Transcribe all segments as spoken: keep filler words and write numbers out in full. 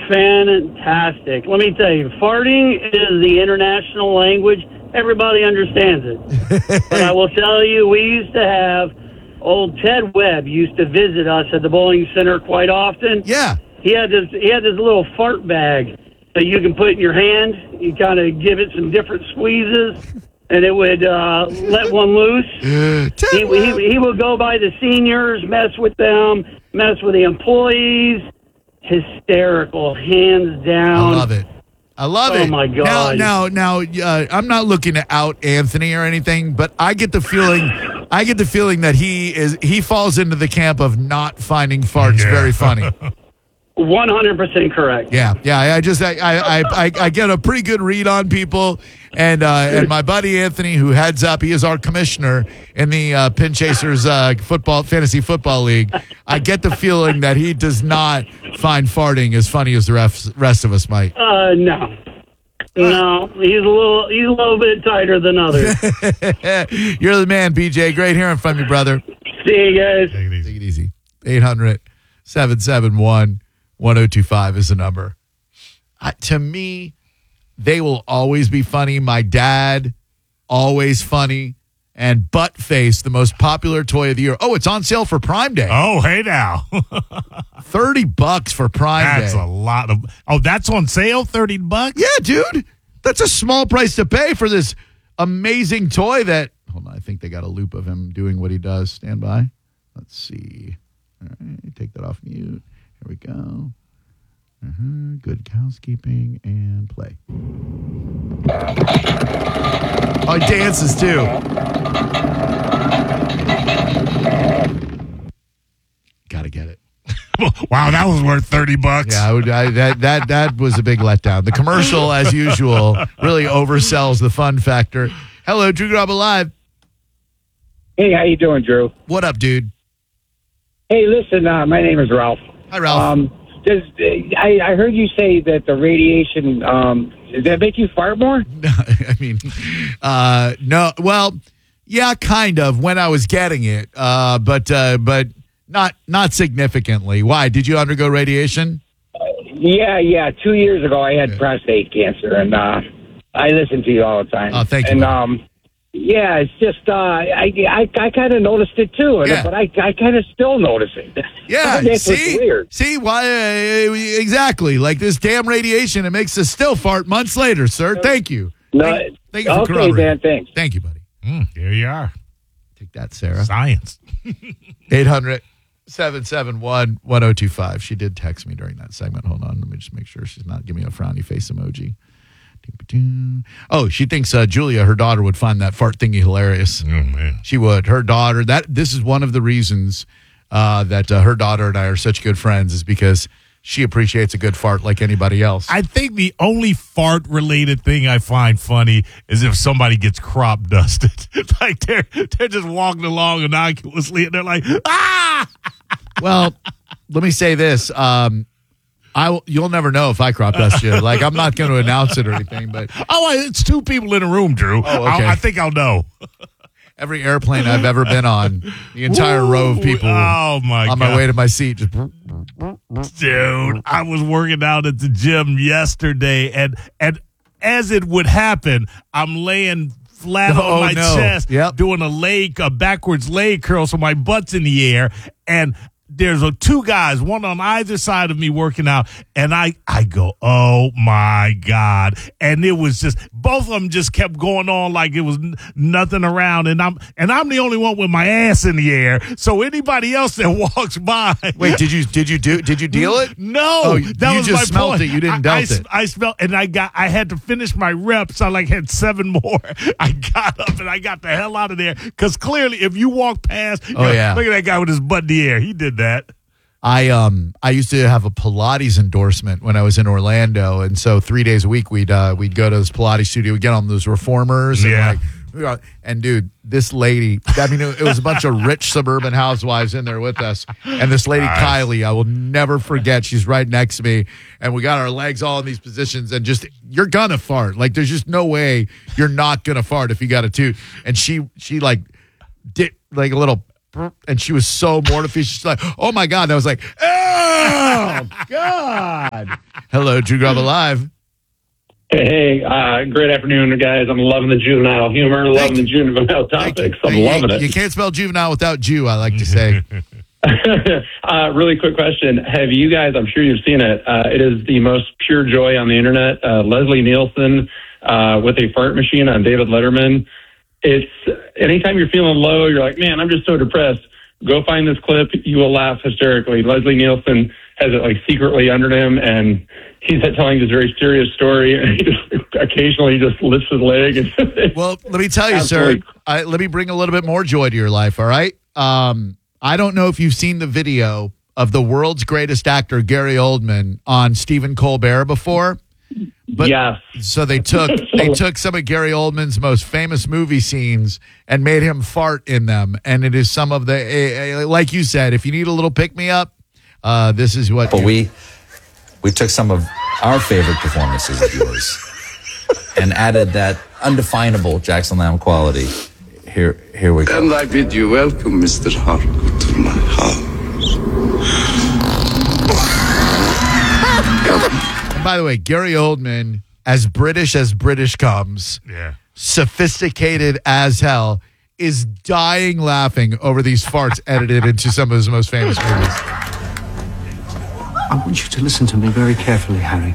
fantastic. Let me tell you, farting is the international language. Everybody understands it. But I will tell you, we used to have old Ted Webb used to visit us at the bowling center quite often. Yeah. He had this he had this little fart bag that you can put in your hand. You kind of give it some different squeezes, and it would uh, let one loose. He, he, he would go by the seniors, mess with them, mess with the employees. Hysterical, hands down. I love it. I love oh it. Oh, my God. Now, now, now uh, I'm not looking to out Anthony or anything, but I get the feeling I get the feeling that he is he falls into the camp of not finding farts Yeah. very funny. one hundred percent correct. Yeah, yeah. I just I I, I, I get a pretty good read on people, and uh, and my buddy Anthony, who heads up, he is our commissioner in the uh, Pin Chasers uh, football fantasy football league. I get the feeling that he does not find farting as funny as the rest rest of us might. Uh, no. No, he's a little he's a little bit tighter than others. You're the man, B J. Great hearing from you, brother. See you guys. Take it easy. Take it easy. eight hundred, seven seven one, one oh two five is the number. Uh, to me, they will always be funny. My dad, always funny. And Buttface, the most popular toy of the year. Oh, it's on sale for Prime Day. Oh, hey now. thirty bucks for Prime That's Day. a lot of. Oh, that's on sale? thirty bucks? Yeah, dude. That's a small price to pay for this amazing toy that. Hold on. I think they got a loop of him doing what he does. Stand by. Let's see. All right. Take that off mute. Here we go. Uh-huh. Good housekeeping and play. Oh, he dances too. Gotta get it. Wow, that was worth thirty bucks. Yeah, I would, I, that that that was a big letdown. The commercial, as usual, really oversells the fun factor. Hello, Drew Grub Live. Hey, how you doing, Drew? What up, dude? Hey, listen, uh, my name is Ralph. Hi, Ralph. Um, does I, I heard you say that the radiation um, does that make you fart more? No, I mean, uh, no. Well, yeah, kind of. When I was getting it, uh, but uh, but not not significantly. Why? Did you undergo radiation? Yeah, yeah. Two years ago, I had prostate cancer, and uh, I listen to you all the time. Oh, thank you. And um, yeah, it's just uh, I I, I kind of noticed it too, and, Yeah. but I I kind of still notice it. Yeah, That's what's see, weird. see why uh, exactly like this damn radiation. It makes us still fart months later, sir. Thank you. No, thank, thank you for okay, corroborating. man. Thanks. Thank you, buddy. Mm, there you are. Take that, Sarah. Science. eight hundred, seven seven one, one oh two five. She did text me during that segment. Hold on. Let me just make sure she's not giving me a frowny face emoji. Oh, she thinks uh, Julia, her daughter, would find that fart thingy hilarious. Oh, man. She would. Her daughter, that this is one of the reasons uh, that uh, her daughter and I are such good friends is because she appreciates a good fart like anybody else. I think the only fart-related thing I find funny is if somebody gets crop dusted. Like they're they're just walking along innocuously, and they're like, ah! Well, let me say this. Um, I will, you'll never know if I crop dust you. Like, I'm not going to announce it or anything, but Oh, it's two people in a room, Drew. Oh, okay. I, I think I'll know. every airplane I've ever been on, the entire row of people Oh, my on God. my way to my seat just Dude, I was working out at the gym yesterday, and and as it would happen, I'm laying flat Oh, on my no. chest, Yep. doing a leg, a backwards leg curl, so my butt's in the air, and there's a, two guys, one on either side of me working out, and I, I go, oh, my God. And it was just, both of them just kept going on like it was n- nothing around, and I'm and I'm the only one with my ass in the air, so anybody else that walks by. Wait, did you did you do did you deal it? No, Oh, that you was just my smelt point. it, you didn't I, doubt I, it. I smelled, and I got. I had to finish my reps. I like had seven more. I got up and I got the hell out of there because clearly, if you walk past, Oh, you know, yeah. look at that guy with his butt in the air. He did that. I um I used to have a Pilates endorsement when I was in Orlando, and so three days a week we'd uh, we'd go to this Pilates studio, we'd get on those reformers, and Yeah. like, we were- and dude, this lady, I mean, it, it was a bunch of rich suburban housewives in there with us, and this lady Nice. Kylie, I will never forget. She's right next to me, and we got our legs all in these positions, and just you're gonna fart. Like, there's just no way you're not gonna fart if you got a toot. And she she like did like a little. And she was so mortified. She's like, oh, my God. And I was like, oh, God. Hello, Drew Grub Live. Hey, uh, great afternoon, guys. I'm loving the juvenile humor, loving Thank the you. juvenile topics. I'm Hey, loving you, it. You can't spell juvenile without Jew, I like to say. uh, really quick question. Have you guys, I'm sure you've seen it, uh, it is the most pure joy on the internet. Uh, Leslie Nielsen uh, with a fart machine on David Letterman. It's anytime you're feeling low, you're like, man, I'm just so depressed. Go find this clip. You will laugh hysterically. Leslie Nielsen has it like secretly under him, and he's telling this very serious story, and he just occasionally just lifts his leg. And Well, let me tell you, Absolutely. sir, I, let me bring a little bit more joy to your life, all right? Um, I don't know if you've seen the video of the world's greatest actor, Gary Oldman, on Stephen Colbert before. But yes. so they took they took some of Gary Oldman's most famous movie scenes and made him fart in them, and it is some of the uh, like you said. If you need a little pick me up, uh, this is what. But you- we we took some of our favorite performances of yours and added that undefinable Jackson Lamb quality. Here, here we go. And I bid you welcome, Mister Harcourt, to my house. And by the way, Gary Oldman, as British as British comes, Yeah. sophisticated as hell, is dying laughing over these farts edited into some of his most famous movies. I want you to listen to me very carefully, Harry.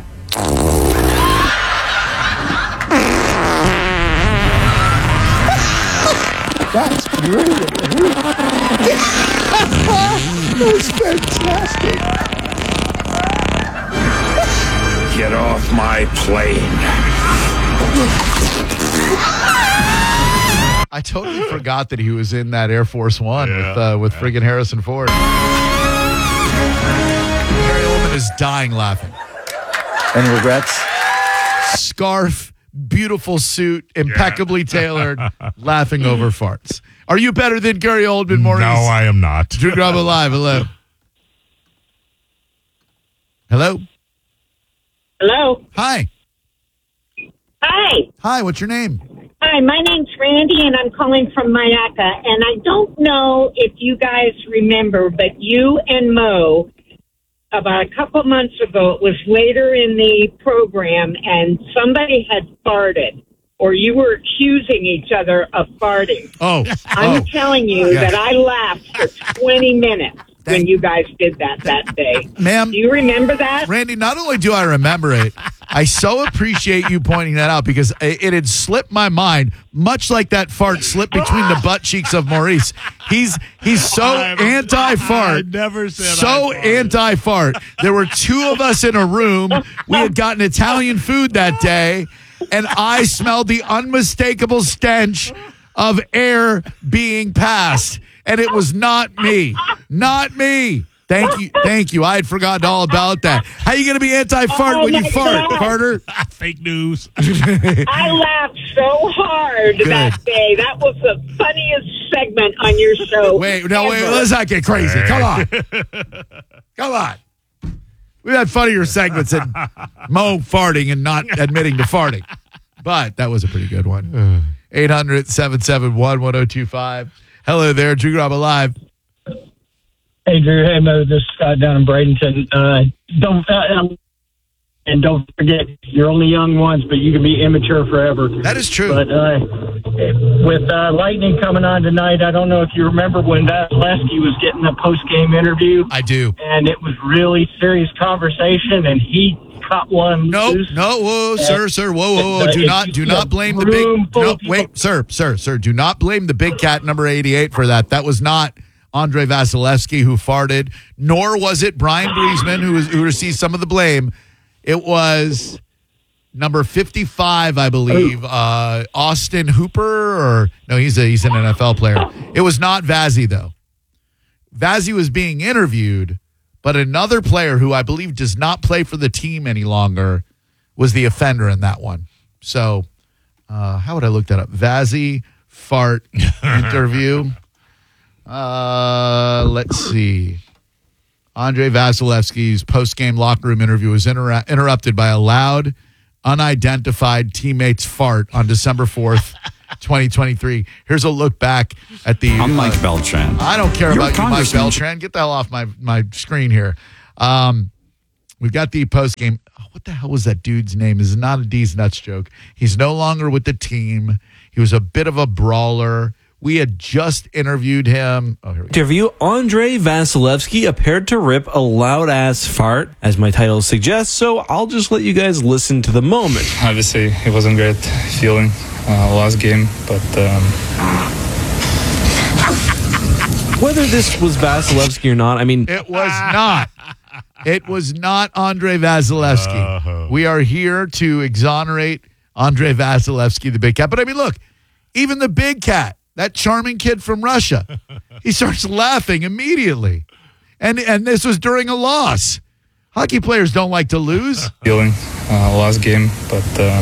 That's brilliant. That's fantastic. Get off my plane. I totally forgot that he was in that Air Force One Yeah. with uh, with friggin' Harrison Ford. Gary Oldman is dying laughing. Any regrets? Scarf, beautiful suit, impeccably tailored, laughing over farts. Are you better than Gary Oldman, Maurice? No, I am not. Drew Grub Live. Hello. Hello. Hello. Hi. Hi. Hi. What's your name? Hi, my name's Randy, and I'm calling from Mayaca. And I don't know if you guys remember, but you and Mo, about a couple months ago, it was later in the program, and somebody had farted, or you were accusing each other of farting. Oh. I'm oh. telling you Yeah. that I laughed for twenty minutes when Thank- you guys did that that day. Ma'am. Do you remember that? Randy, not only do I remember it, I so appreciate you pointing that out because it, it had slipped my mind, much like that fart slipped between the butt cheeks of Maurice. He's he's so I'm- I anti-fart. never said So I farted. anti-fart. There were two of us in a room. We had gotten Italian food that day, and I smelled the unmistakable stench of air being passed. And it was not me. Not me. Thank you. Thank you. I had forgotten all about that. How you going to be anti-fart Oh, when you my fart, God. Carter? Fake news. I laughed so hard Good. that day. That was the funniest segment on your show. Wait, no, wait. ever. Let's not get crazy. Come on. Come on. We've had funnier segments than Mo farting and not admitting to farting. But that was a pretty good one. eight hundred, seven seven one, one oh two five. Hello there, Drew Grub Live. Hey, Drew. Hey, Mo. This is Scott down in Bradenton. Uh, don't uh, um, and don't forget, you're only young once, but you can be immature forever. That is true. But uh, with uh, Lightning coming on tonight, I don't know if you remember when Vasilevsky was getting a post-game interview. I do. And it was really serious conversation, and he caught one No, loose. no, whoa, sir, sir, whoa, whoa, whoa. Do not, do not blame the Room big. full No, of people. wait, sir, sir, sir. Do not blame the big cat number eighty-eight for that. That was not Andre Vasilevsky who farted, nor was it Brian Griezmann who was who received some of the blame. It was number fifty-five, I believe, uh, Austin Hooper, or no, he's a he's an N F L player. It was not Vazzy though. Vazzy was being interviewed. But another player who I believe does not play for the team any longer was the offender in that one. So, uh, how would I look that up? Vazzy fart interview. Uh, let's see. Andre Vasilevsky's post-game locker room interview was inter- interrupted by a loud, unidentified teammate's fart on December fourth, twenty twenty-three. Here's a look back at the... I'm Mike uh, Beltran. I don't care Your about you, Mike congressman- Beltran. Get the hell off my, my screen here. Um, we've got the post game. Oh, what the hell was that dude's name? This is not a D's Nuts joke. He's no longer with the team. He was a bit of a brawler. We had just interviewed him. Oh, here we go. Interview Andrei Vasilevsky appeared to rip a loud ass fart, as my title suggests. So I'll just let you guys listen to the moment. Obviously, it wasn't great feeling uh, last game, but. Um... Whether this was Vasilevsky or not, I mean, it was not. It was not Andrei Vasilevsky. Uh-huh. We are here to exonerate Andrei Vasilevsky, the big cat. But I mean, look, even the big cat, that charming kid from Russia, he starts laughing immediately. And and this was during a loss. Hockey players don't like to lose. Feeling uh, last game, but. Um...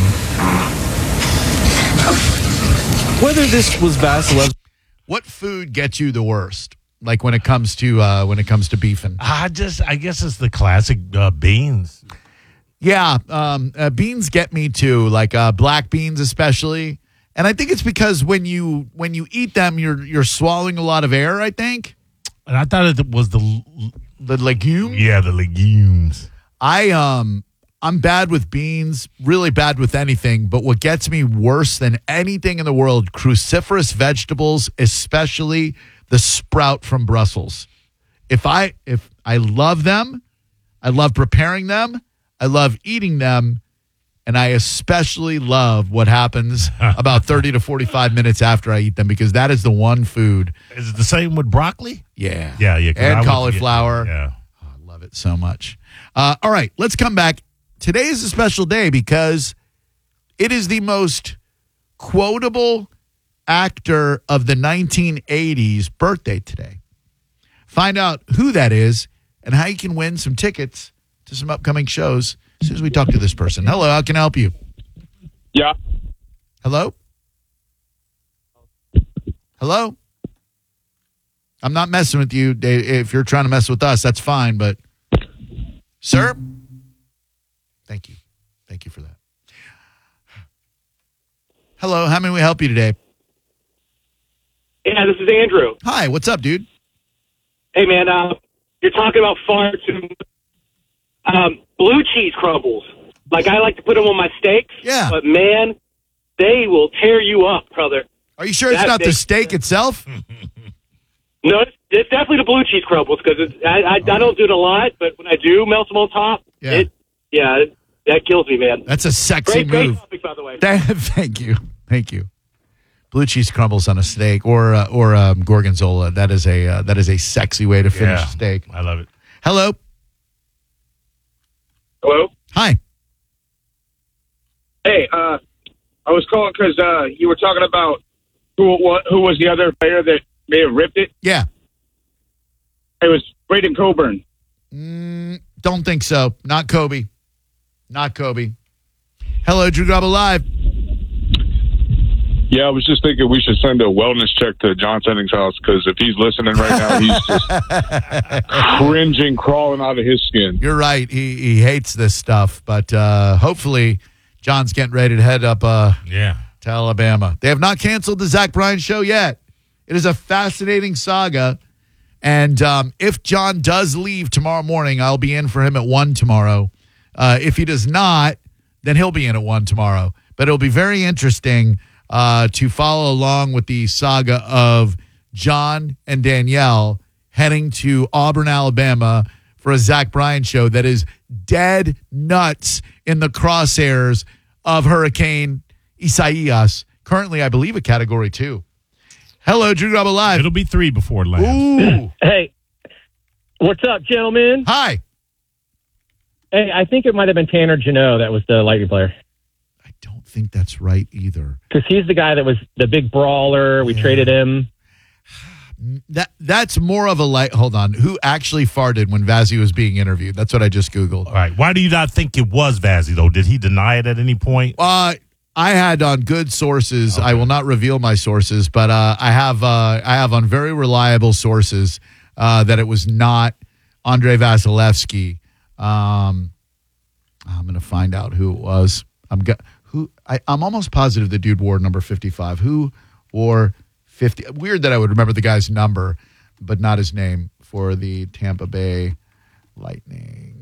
Whether this was Vasilevsky. What food gets you the worst? Like when it comes to uh, when it comes to beefing? I just I guess it's the classic uh, beans. Yeah, um, uh, beans get me too. Like uh, black beans, especially. And I think it's because when you when you eat them, you're you're swallowing a lot of air. I think. And I thought it was the the legume. Yeah, the legumes. I um I'm bad with beans, really bad with anything. But what gets me worse than anything in the world, cruciferous vegetables, especially the sprout from Brussels. If I if I love them, I love preparing them, I love eating them, and I especially love what happens about thirty to forty-five minutes after I eat them, because that is the one food. Is it the same with broccoli? Yeah. Yeah, yeah. And cauliflower. Yeah. Oh, I love it so much. Uh, all right, let's come back. Today is a special day because it is the most quotable actor of the nineteen eighties birthday today. Find out who that is and how you can win some tickets to some upcoming shows as soon as we talk to this person. Hello, how can I help you? Yeah. Hello? Hello? I'm not messing with you. If you're trying to mess with us, that's fine, but sir? Thank you. Thank you for that. Hello, how may we help you today? Yeah, this is Andrew. Hi, what's up, dude? Hey, man, uh, you're talking about farts and um, blue cheese crumbles. Like, I like to put them on my steaks. Yeah. But, man, they will tear you up, brother. Are you sure it's that, not they, the steak itself? No, it's, it's definitely the blue cheese crumbles, because I, I, I don't do it a lot, but when I do melt them on top, yeah, it, yeah it, that kills me, man. That's a sexy great, move. Great topic, by the way. Thank you. Thank you. Blue cheese crumbles on a steak or uh, or um, gorgonzola. That is a uh, that is a sexy way to finish Yeah, a steak. I love it. Hello. Hello. Hi. Hey, uh, I was calling because uh, you were talking about who what, who was the other player that may have ripped it. Yeah. It was Braden Coburn. Mm, don't think so. Not Kobe. Not Kobe. Hello, Drew Garabo Live. Yeah, I was just thinking we should send a wellness check to John Senning's house, because if he's listening right now, he's just cringing, crawling out of his skin. You're right. He he hates this stuff, but uh, hopefully John's getting ready to head up uh, yeah. to Alabama. They have not canceled the Zach Bryan show yet. It is a fascinating saga, and um, if John does leave tomorrow morning, I'll be in for him at one tomorrow. Uh, if he does not, then he'll be in at one tomorrow. But it'll be very interesting Uh, to follow along with the saga of John and Danielle heading to Auburn, Alabama for a Zach Bryan show that is dead nuts in the crosshairs of Hurricane Isaias. Currently, I believe, a Category two. Hello, Drew Garabo Live. It'll be three before it lands. Ooh. Hey, what's up, gentlemen? Hi. Hey, I think it might have been Tanner Janot that was the Lightning player. I think that's right either. Because he's the guy that was the big brawler. We yeah. traded him. That That's more of a light. Hold on. Who actually farted when Vazzy was being interviewed? That's what I just Googled. All right. Why do you not think it was Vazzy, though? Did he deny it at any point? Uh, I had on good sources. Okay. I will not reveal my sources, but uh, I have uh, I have on very reliable sources uh, that it was not Andrei Vasilevsky. Um, I'm going to find out who it was. I'm go- who I, I'm almost positive the dude wore number fifty-five. Who wore fifty? Weird that I would remember the guy's number, but not his name for the Tampa Bay Lightning.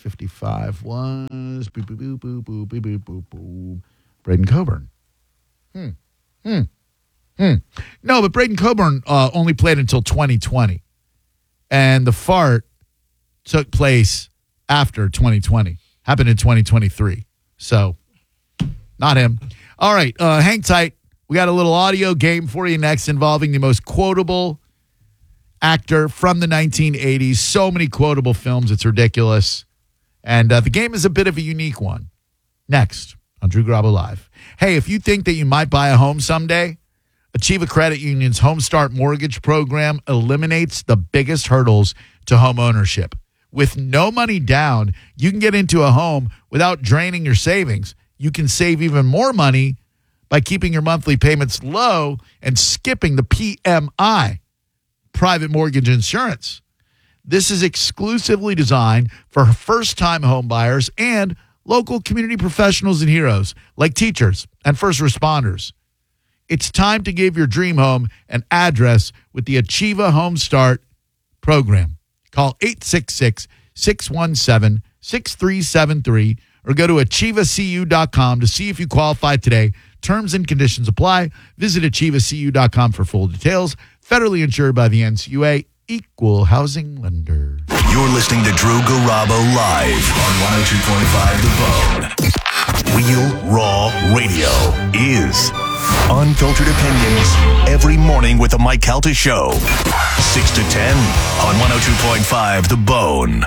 fifty-five was boop, boop, boop, boop, boop, boop, boop, boop, boop. Braden Coburn. Hmm. Hmm. Hmm. No, but Braden Coburn uh, only played until twenty twenty. And the fart took place after twenty twenty. Happened in twenty twenty-three. So, not him. All right, uh, hang tight. We got a little audio game for you next involving the most quotable actor from the nineteen eighties. So many quotable films, it's ridiculous. And uh, the game is a bit of a unique one. Next on Drew Garabo Live. Hey, if you think that you might buy a home someday, Achieva Credit Union's Home Start Mortgage Program eliminates the biggest hurdles to home ownership. With no money down, you can get into a home without draining your savings. You can save even more money by keeping your monthly payments low and skipping the P M I, private mortgage insurance. This is exclusively designed for first-time home buyers and local community professionals and heroes like teachers and first responders. It's time to give your dream home an address with the Achieva Home Start program. Call eight six six, six one seven, six three seven three or go to achieva c u dot com to see if you qualify today. Terms and conditions apply. Visit achieva c u dot com for full details. Federally insured by the N C U A, Equal Housing Lender. You're listening to Drew Garabo live on one oh two point five The Bone. Real Raw Radio is unfiltered opinions every morning with the Mike Calta Show. six to ten on one oh two point five The Bone.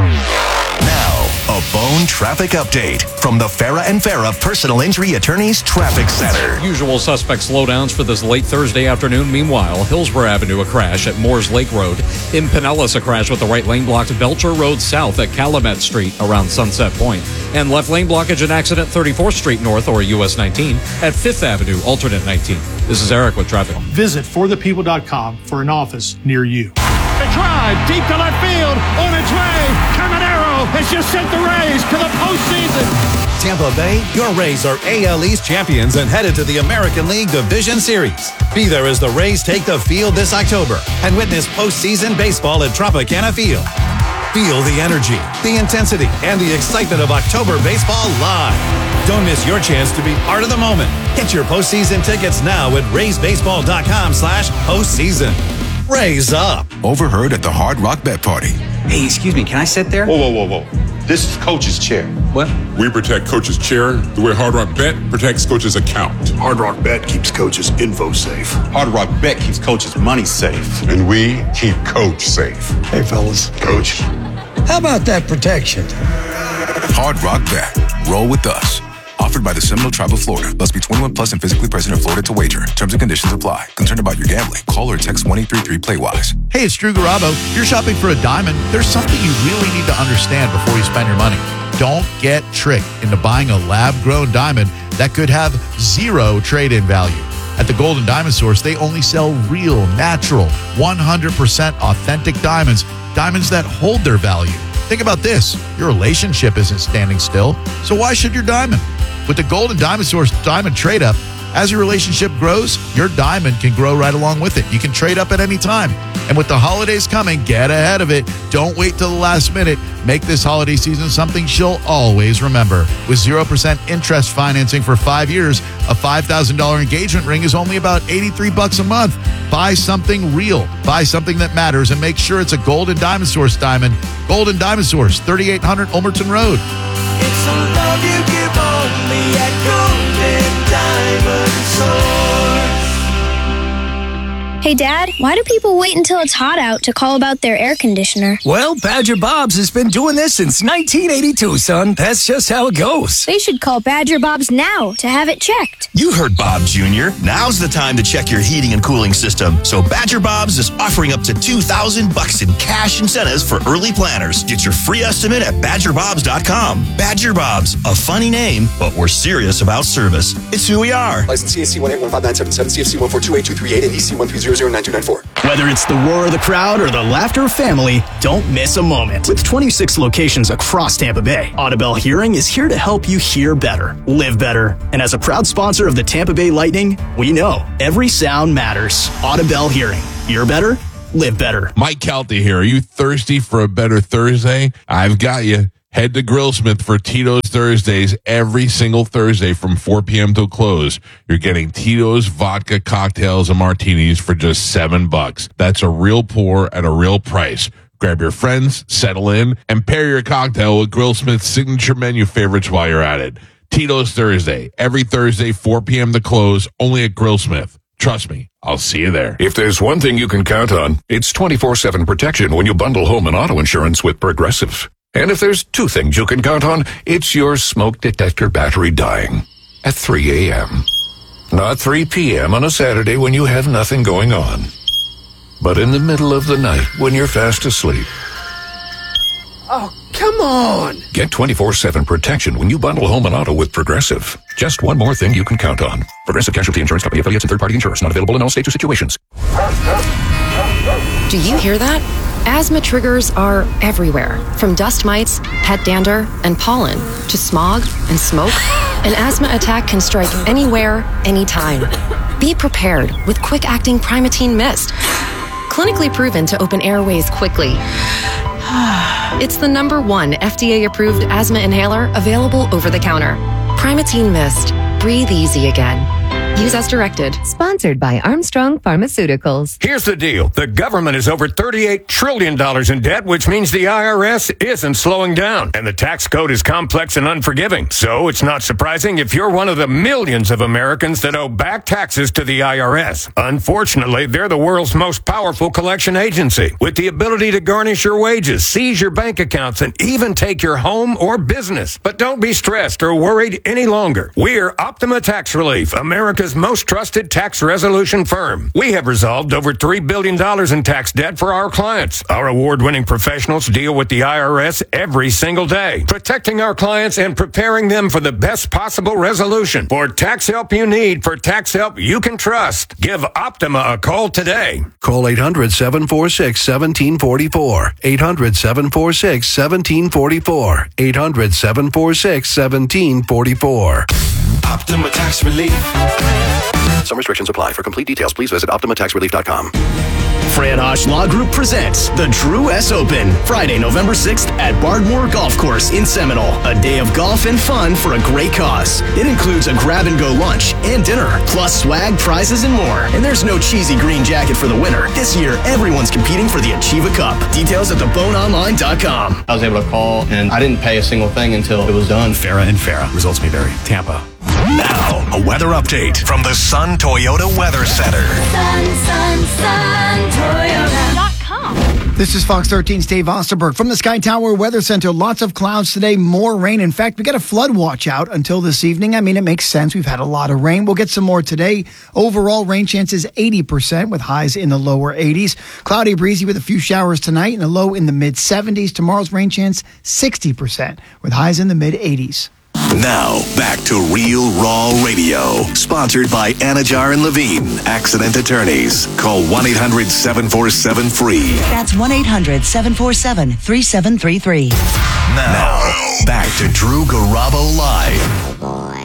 Now, a Bone traffic update from the Farah and Farah Personal Injury Attorneys Traffic Center. Usual suspect slowdowns for this late Thursday afternoon. Meanwhile, Hillsborough Avenue, a crash at Moores Lake Road. In Pinellas, a crash with the right lane blocked Belcher Road south at Calumet Street around Sunset Point. And left lane blockage and accident thirty-fourth Street north or U S nineteen at Fifth Avenue, alternate nineteen. This is Eric with traffic. Visit for the people dot com for an office near you. The drive deep to left field on its way. Caminero has just sent the Rays to the postseason. Tampa Bay, your Rays are A L East champions and headed to the American League Division Series. Be there as the Rays take the field this October and witness postseason baseball at Tropicana Field. Feel the energy, the intensity, and the excitement of October baseball live. Don't miss your chance to be part of the moment. Get your postseason tickets now at rays baseball dot com slash postseason. Raise up. Overheard at the Hard Rock Bet Party. Hey, excuse me, can I sit there? Whoa, whoa, whoa, whoa. This is Coach's chair. What? We protect Coach's chair the way Hard Rock Bet protects Coach's account. Hard Rock Bet keeps Coach's info safe. Hard Rock Bet keeps Coach's money safe. And we keep Coach safe. Hey, fellas. Coach. How about that protection? Hard Rock Bet. Roll with us. Offered by the Seminole Tribe of Florida. Must be twenty-one plus and physically present in Florida to wager. Terms and conditions apply. Concerned about your gambling? Call or text one eight three three play wise. Hey, it's Drew Garabo. If you're shopping for a diamond, there's something you really need to understand before you spend your money. Don't get tricked into buying a lab-grown diamond that could have zero trade-in value. At the Golden Diamond Source, they only sell real, natural, one hundred percent authentic diamonds, diamonds that hold their value. Think about this. Your relationship isn't standing still, so why should your diamond? With the Golden Diamond Source Diamond Trade Up, as your relationship grows, your diamond can grow right along with it. You can trade up at any time. And with the holidays coming, get ahead of it. Don't wait till the last minute. Make this holiday season something she'll always remember. With zero percent interest financing for five years, a five thousand dollars engagement ring is only about eighty-three bucks a month. Buy something real. Buy something that matters and make sure it's a Golden Diamond Source diamond. Golden Diamond Source, thirty-eight hundred Ulmerton Road. It's a love you give only at Golden Diamond Source. Hey, Dad, why do people wait until it's hot out to call about their air conditioner? Well, Badger Bob's has been doing this since nineteen eighty-two, son. That's just how it goes. They should call Badger Bob's now to have it checked. You heard Bob Junior Now's the time to check your heating and cooling system. So Badger Bob's is offering up to two thousand bucks in cash incentives for early planners. Get your free estimate at badger bobs dot com. Badger Bob's, a funny name, but we're serious about service. It's who we are. License C A C one eight one five nine seven seven, C F C one four two eight two three eight, and E C one three zero zero nine two nine four. Whether it's the roar of the crowd or the laughter of family, don't miss a moment. With twenty-six locations across Tampa Bay, Audibel Hearing is here to help you hear better, live better. And as a proud sponsor of the Tampa Bay Lightning, we know every sound matters. Audibel Hearing. Hear better, live better. Mike Calta here. Are you thirsty for a better Thursday? I've got you. Head to Grillsmith for Tito's Thursdays every single Thursday from four p.m. till close. You're getting Tito's vodka cocktails and martinis for just seven bucks. That's a real pour at a real price. Grab your friends, settle in, and pair your cocktail with Grillsmith's signature menu favorites while you're at it. Tito's Thursday, every Thursday, four p.m. to close, only at Grillsmith. Trust me, I'll see you there. If there's one thing you can count on, it's twenty-four seven protection when you bundle home and auto insurance with Progressive. And if there's two things you can count on, it's your smoke detector battery dying at three a.m. Not three p.m. on a Saturday when you have nothing going on, but in the middle of the night when you're fast asleep. Oh, come on! Get twenty-four seven protection when you bundle home and auto with Progressive. Just one more thing you can count on. Progressive Casualty Insurance Company affiliates and third-party insurers. Not available in all states or situations. Do you hear that? Asthma triggers are everywhere, from dust mites, pet dander, and pollen, to smog and smoke. An asthma attack can strike anywhere, anytime. Be prepared with quick-acting Primatene Mist. Clinically proven to open airways quickly. It's the number one F D A-approved asthma inhaler available over the counter. Primatene Mist. Breathe easy again. Use as directed. Sponsored by Armstrong Pharmaceuticals. Here's the deal. The government is over thirty-eight trillion dollars in debt, which means the I R S isn't slowing down. And the tax code is complex and unforgiving. So it's not surprising if you're one of the millions of Americans that owe back taxes to the I R S. Unfortunately, they're the world's most powerful collection agency, with the ability to garnish your wages, seize your bank accounts, and even take your home or business. But don't be stressed or worried any longer. We're Optima Tax Relief, America's most trusted tax resolution firm. We have resolved over three billion dollars in tax debt for our clients. Our award-winning professionals deal with the I R S every single day, protecting our clients and preparing them for the best possible resolution. For tax help you need, for tax help you can trust, give Optima a call today. Call eight hundred, seven four six, one seven four four. eight hundred, seven four six, one seven four four. eight hundred, seven four six, one seven four four. Optima Tax Relief. Some restrictions apply. For complete details, please visit optima tax relief dot com. Fran Hosh Law Group presents the Drew S. Open, Friday, November sixth at Bardmore Golf Course in Seminole. A day of golf and fun for a great cause. It includes a grab-and-go lunch and dinner, plus swag, prizes, and more. And there's no cheesy green jacket for the winner. This year, everyone's competing for the Achieva Cup. Details at the bone online dot com. I was able to call, and I didn't pay a single thing until it was done. Farah and Farah. Results may vary. Tampa. Now, a weather update from the Sun Toyota Weather Center. Sun, sun, sun, Toyota dot com. This is Fox thirteen's Dave Osterberg from the Sky Tower Weather Center. Lots of clouds today, more rain. In fact, we got a flood watch out until this evening. I mean, it makes sense. We've had a lot of rain. We'll get some more today. Overall rain chances eighty percent with highs in the lower eighties. Cloudy, breezy with a few showers tonight and a low in the mid seventies. Tomorrow's rain chance sixty percent with highs in the mid eighties. Now, back to Real Raw Radio. Sponsored by Anajar and Levine, accident attorneys. Call one eight hundred, seven four seven, F R E E. That's one eight hundred, seven four seven, three seven three three. Now, back to Drew Garabo Live.